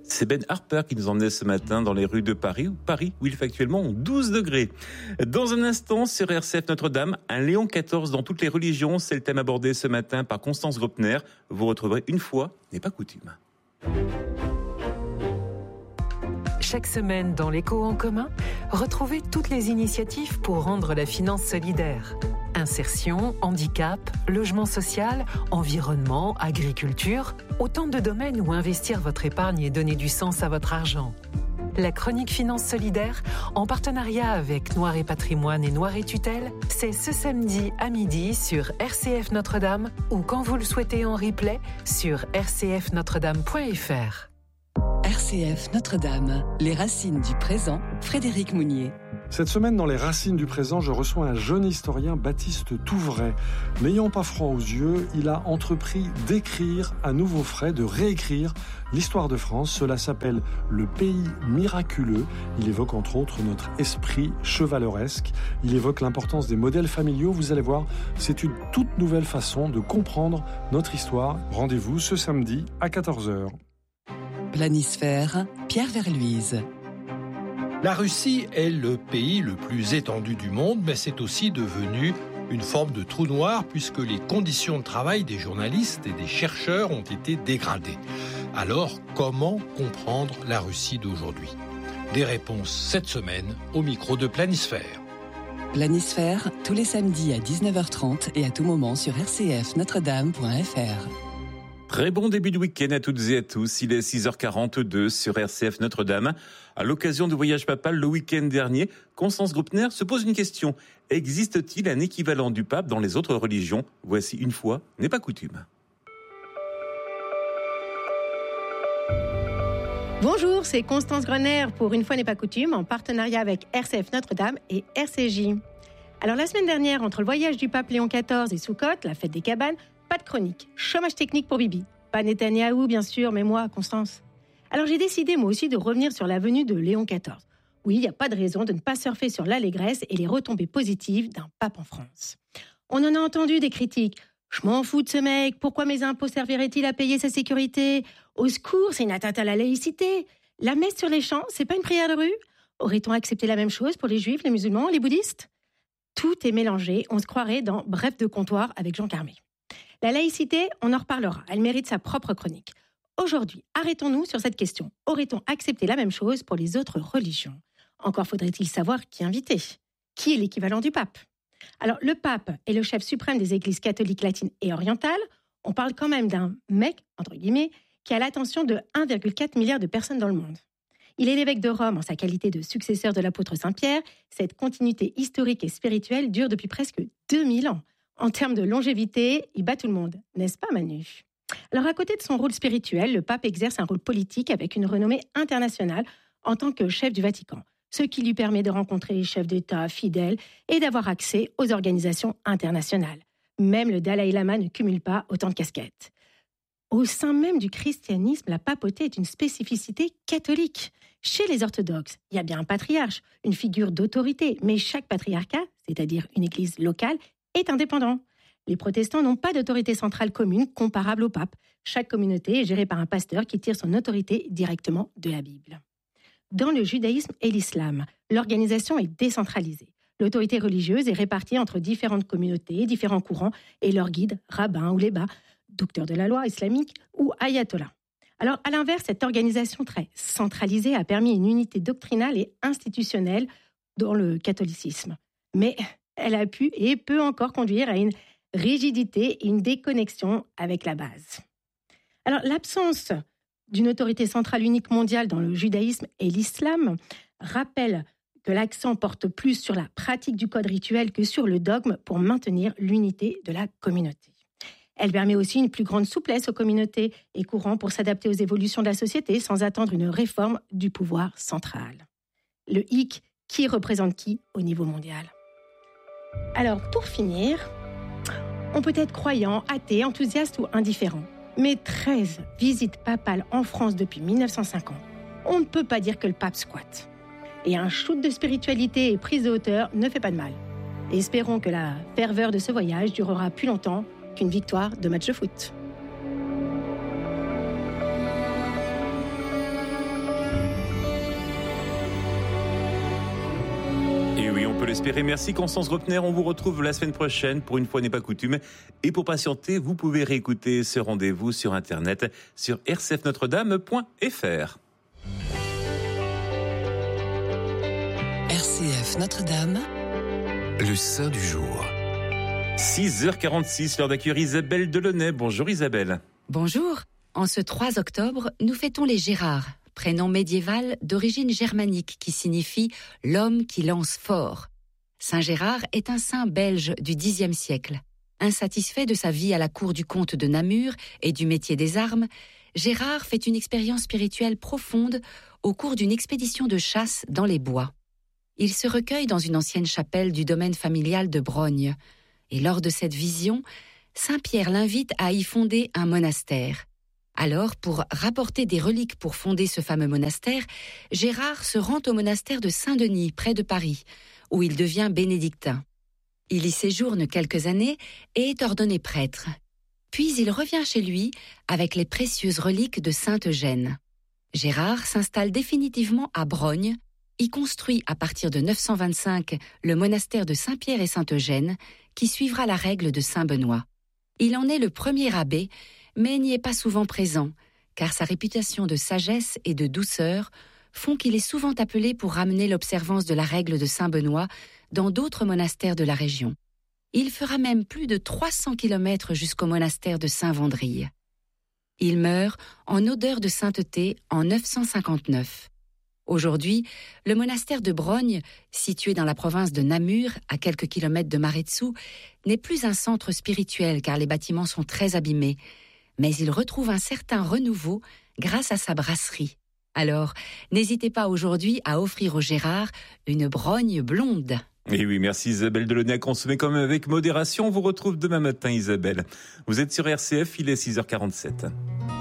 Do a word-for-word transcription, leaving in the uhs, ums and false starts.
C'est Ben Harper qui nous emmenait ce matin dans les rues de Paris, Paris où il fait actuellement douze degrés. Dans un instant, sur R C F Notre-Dame, un Léon quatorze dans toutes les religions, c'est le thème abordé ce matin par Constance Grobner. Vous retrouverez une fois, n'est pas coutume. Chaque semaine dans l'Écho en commun, retrouvez toutes les initiatives pour rendre la finance solidaire. Insertion, handicap, logement social, environnement, agriculture, autant de domaines où investir votre épargne et donner du sens à votre argent. La chronique Finance Solidaire, en partenariat avec Noir et Patrimoine et Noir et Tutelle, c'est ce samedi à midi sur R C F Notre-Dame ou quand vous le souhaitez en replay sur r c f notre dame point f r. R C F Notre-Dame, les racines du présent, Frédéric Mounier. Cette semaine, dans les racines du présent, je reçois un jeune historien, Baptiste Touvray. N'ayant pas froid aux yeux, il a entrepris d'écrire à nouveau frais, de réécrire l'histoire de France. Cela s'appelle Le Pays miraculeux. Il évoque entre autres notre esprit chevaleresque. Il évoque l'importance des modèles familiaux. Vous allez voir, c'est une toute nouvelle façon de comprendre notre histoire. Rendez-vous ce samedi à quatorze heures. Planisphère, Pierre Verluise. La Russie est le pays le plus étendu du monde, mais c'est aussi devenu une forme de trou noir puisque les conditions de travail des journalistes et des chercheurs ont été dégradées. Alors, comment comprendre la Russie d'aujourd'hui ? Des réponses cette semaine au micro de Planisphère. Planisphère, tous les samedis à dix-neuf heures trente et à tout moment sur r c f notre dame point f r. Très bon début de week-end à toutes et à tous. Il est six heures quarante-deux sur R C F Notre-Dame. À l'occasion du voyage papal le week-end dernier, Constance Grobner se pose une question. Existe-t-il un équivalent du pape dans les autres religions ? Voici une fois, n'est pas coutume. Bonjour, c'est Constance Grobner pour Une fois n'est pas coutume, en partenariat avec R C F Notre-Dame et R C J. Alors la semaine dernière, entre le voyage du pape Léon quatorze et Soukhot, la fête des cabanes, pas de chronique, chômage technique pour Bibi. Pas Netanyahou, bien sûr, mais moi, Constance. Alors j'ai décidé, moi aussi, de revenir sur la venue de Léon quatorze. Oui, il n'y a pas de raison de ne pas surfer sur l'allégresse et les retombées positives d'un pape en France. On en a entendu des critiques. Je m'en fous de ce mec, pourquoi mes impôts serviraient-ils à payer sa sécurité ? Au secours, c'est une atteinte à la laïcité. La messe sur les champs, c'est pas une prière de rue ? Aurait-on accepté la même chose pour les juifs, les musulmans, les bouddhistes ? Tout est mélangé, on se croirait dans Bref de comptoir avec Jean Carmé. La laïcité, on en reparlera, elle mérite sa propre chronique. Aujourd'hui, arrêtons-nous sur cette question. Aurait-on accepté la même chose pour les autres religions ? Encore faudrait-il savoir qui inviter. Qui est l'équivalent du pape ? Alors, le pape est le chef suprême des églises catholiques latines et orientales. On parle quand même d'un mec, entre guillemets, qui a l'attention de un virgule quatre milliard de personnes dans le monde. Il est l'évêque de Rome en sa qualité de successeur de l'apôtre Saint-Pierre. Cette continuité historique et spirituelle dure depuis presque deux mille ans. En termes de longévité, il bat tout le monde, n'est-ce pas Manu ? Alors à côté de son rôle spirituel, le pape exerce un rôle politique avec une renommée internationale en tant que chef du Vatican, ce qui lui permet de rencontrer les chefs d'État fidèles et d'avoir accès aux organisations internationales. Même le Dalai Lama ne cumule pas autant de casquettes. Au sein même du christianisme, la papauté est une spécificité catholique. Chez les orthodoxes, il y a bien un patriarche, une figure d'autorité, mais chaque patriarcat, c'est-à-dire une église locale, est indépendant. Les protestants n'ont pas d'autorité centrale commune comparable au pape. Chaque communauté est gérée par un pasteur qui tire son autorité directement de la Bible. Dans le judaïsme et l'islam, l'organisation est décentralisée. L'autorité religieuse est répartie entre différentes communautés, différents courants et leurs guides, rabbins ou lébats, docteurs de la loi islamique ou ayatollahs. Alors, à l'inverse, cette organisation très centralisée a permis une unité doctrinale et institutionnelle dans le catholicisme. Mais elle a pu et peut encore conduire à une rigidité et une déconnexion avec la base. Alors, l'absence d'une autorité centrale unique mondiale dans le judaïsme et l'islam rappelle que l'accent porte plus sur la pratique du code rituel que sur le dogme pour maintenir l'unité de la communauté. Elle permet aussi une plus grande souplesse aux communautés et courants pour s'adapter aux évolutions de la société sans attendre une réforme du pouvoir central. Le hic, qui représente qui au niveau mondial ? Alors, pour finir, on peut être croyant, athée, enthousiaste ou indifférent. Mais treize visites papales en France depuis dix-neuf cent cinquante, on ne peut pas dire que le pape squatte. Et un shoot de spiritualité et prise de hauteur ne fait pas de mal. Espérons que la ferveur de ce voyage durera plus longtemps qu'une victoire de match de foot. peut l'espérer. Merci Constance Grupner. On vous retrouve la semaine prochaine. Pour une fois n'est pas coutume. Et pour patienter, vous pouvez réécouter ce rendez-vous sur Internet sur r c f notre dame point f r. R C F Notre-Dame, le saint du jour. six heures quarante-six, l'heure d'accueillir Isabelle Delaunay. Bonjour Isabelle. Bonjour. En ce trois octobre, nous fêtons les Gérards, prénom médiéval d'origine germanique qui signifie « l'homme qui lance fort ». Saint Gérard est un saint belge du dixième siècle. Insatisfait de sa vie à la cour du comte de Namur et du métier des armes, Gérard fait une expérience spirituelle profonde au cours d'une expédition de chasse dans les bois. Il se recueille dans une ancienne chapelle du domaine familial de Brogne. Et lors de cette vision, Saint Pierre l'invite à y fonder un monastère. Alors, pour rapporter des reliques pour fonder ce fameux monastère, Gérard se rend au monastère de Saint-Denis, près de Paris, où il devient bénédictin. Il y séjourne quelques années et est ordonné prêtre. Puis il revient chez lui avec les précieuses reliques de Sainte Eugène. Gérard s'installe définitivement à Brogne, y construit à partir de neuf cent vingt-cinq le monastère de Saint-Pierre et Sainte-Eugène, qui suivra la règle de Saint-Benoît. Il en est le premier abbé, mais n'y est pas souvent présent, car sa réputation de sagesse et de douceur font qu'il est souvent appelé pour ramener l'observance de la règle de Saint-Benoît dans d'autres monastères de la région. Il fera même plus de trois cents kilomètres jusqu'au monastère de Saint-Vendrille. Il meurt en odeur de sainteté en neuf cent cinquante-neuf. Aujourd'hui, le monastère de Brogne, situé dans la province de Namur, à quelques kilomètres de Maredsous, n'est plus un centre spirituel car les bâtiments sont très abîmés, mais il retrouve un certain renouveau grâce à sa brasserie. Alors, n'hésitez pas aujourd'hui à offrir au Gérard une Brogne blonde. Et oui, merci Isabelle Delaunay, à consommer quand même avec modération. On vous retrouve demain matin Isabelle. Vous êtes sur R C F, il est six heures quarante-sept.